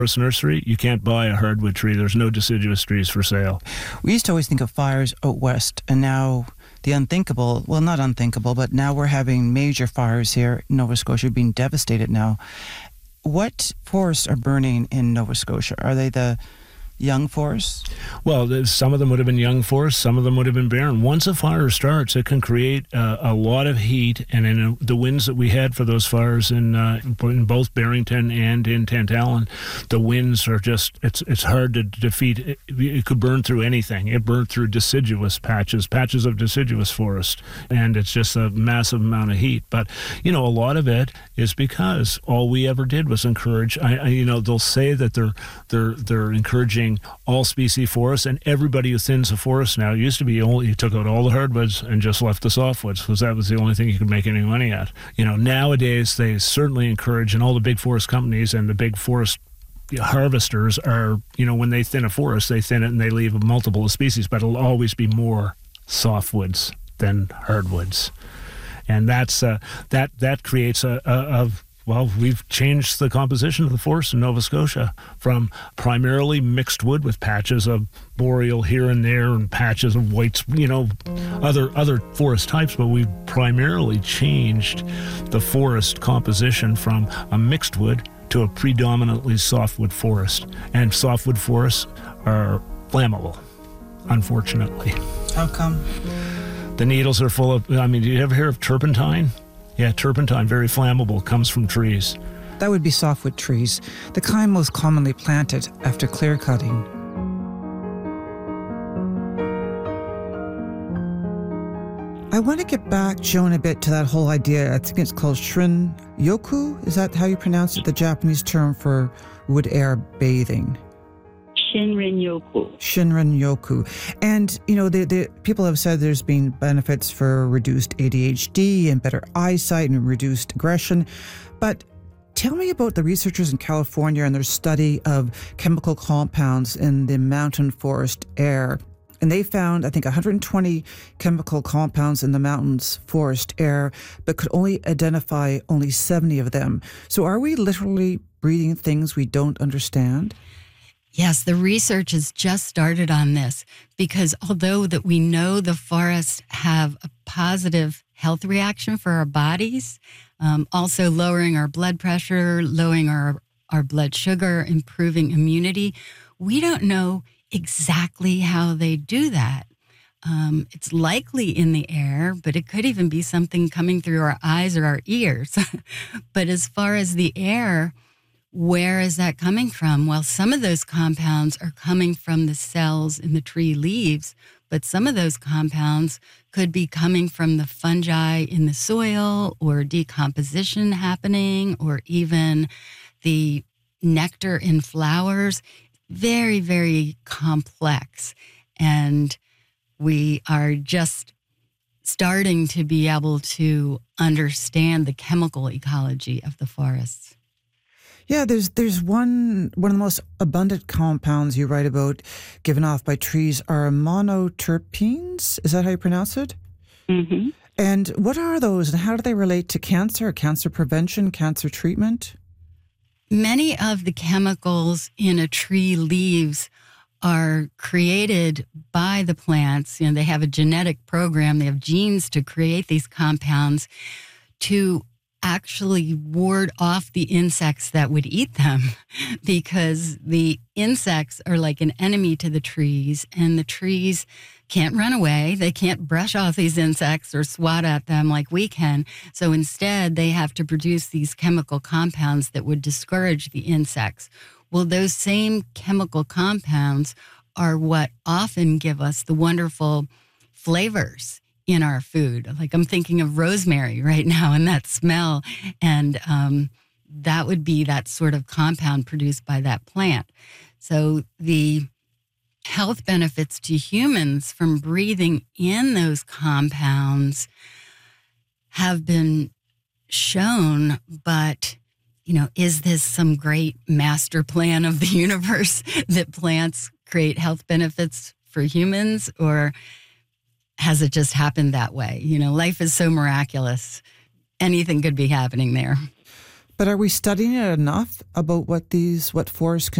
forest nursery, you can't buy a hardwood tree. There's no deciduous trees for sale. We used to always think of fires out west, and now the unthinkable, well, not unthinkable, but now we're having major fires here in Nova Scotia, being devastated now. What forests are burning in Nova Scotia? Are they the young forests? Well, some of them would have been young forests, some of them would have been barren. Once a fire starts, it can create a lot of heat, and in the winds that we had for those fires in both Barrington and in Tantallon, the winds are just, it's hard to defeat. It could burn through anything. It burned through deciduous patches of deciduous forest, and it's just a massive amount of heat. But, a lot of it is because all we ever did was encourage, they'll say that they're encouraging all species forests, and everybody who thins a forest now, it used to be you took out all the hardwoods and just left the softwoods, because that was the only thing you could make any money at. Nowadays they certainly encourage, and all the big forest companies and the big forest harvesters are, when they thin a forest, they thin it and they leave multiple species, but it'll always be more softwoods than hardwoods. And that's that creates we've changed the composition of the forest in Nova Scotia from primarily mixed wood with patches of boreal here and there and patches of whites, other forest types, but we've primarily changed the forest composition from a mixed wood to a predominantly softwood forest. And softwood forests are flammable, unfortunately. How come? The needles are full of, do you ever hear of turpentine? Yeah, turpentine, very flammable, comes from trees. That would be softwood trees, the kind most commonly planted after clear cutting. I want to get back, Joan, a bit to that whole idea. I think it's called Shin-yoku. Is that how you pronounce it? The Japanese term for wood air bathing. Shinrin-yoku. Shinrin-yoku. And, the people have said there's been benefits for reduced ADHD and better eyesight and reduced aggression. But tell me about the researchers in California and their study of chemical compounds in the mountain forest air. And they found, I think, 120 chemical compounds in the mountain's forest air, but could only identify only 70 of them. So are we literally breathing things we don't understand? Yes, the research has just started on this, because although that we know the forests have a positive health reaction for our bodies, also lowering our blood pressure, lowering our blood sugar, improving immunity, we don't know exactly how they do that. It's likely in the air, but it could even be something coming through our eyes or our ears. But as far as the air, where is that coming from? Well, some of those compounds are coming from the cells in the tree leaves, but some of those compounds could be coming from the fungi in the soil, or decomposition happening, or even the nectar in flowers. Very, very complex. And we are just starting to be able to understand the chemical ecology of the forests. Yeah, there's one of the most abundant compounds you write about given off by trees are monoterpenes. Is that how you pronounce it? Mm-hmm. And what are those, and how do they relate to cancer prevention, cancer treatment? Many of the chemicals in a tree leaves are created by the plants. They have a genetic program. They have genes to create these compounds to actually ward off the insects that would eat them, because the insects are like an enemy to the trees, and the trees can't run away. They can't brush off these insects or swat at them like we can. So instead, they have to produce these chemical compounds that would discourage the insects. Well, those same chemical compounds are what often give us the wonderful flavors in our food. Like, I'm thinking of rosemary right now and that smell. And that would be that sort of compound produced by that plant. So the health benefits to humans from breathing in those compounds have been shown, but is this some great master plan of the universe that plants create health benefits for humans, or has it just happened that way? Life is so miraculous. Anything could be happening there. But are we studying it enough about what forests can